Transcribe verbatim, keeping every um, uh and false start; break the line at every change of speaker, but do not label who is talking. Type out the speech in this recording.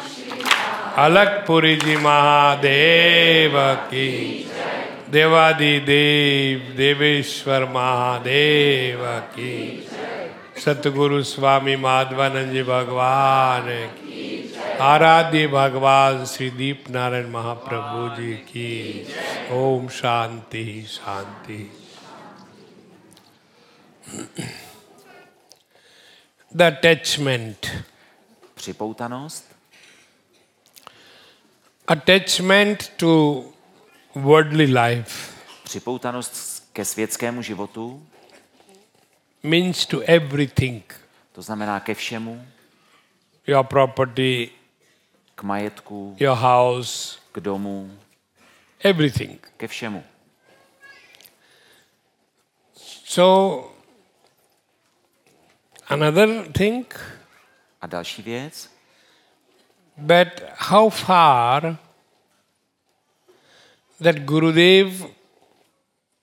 अलकपुरी जी महादेव की, देवादि देव देवेश्वर महादेव की, सतगुरु स्वामी माधवानंद जी भगवान की, आराध्य भगवान श्री दीप नारायण महाप्रभु जी की। ओम शांति शांति। The attachment.
Připoutanost.
Attachment to worldly life.
Připoutanost ke světskému životu.
Means to everything.
To znamená ke všemu.
Your property.
K majetku.
Your house.
K domu.
Everything.
Ke všemu.
So, another thing.
A další věc.
But how far that Gurudev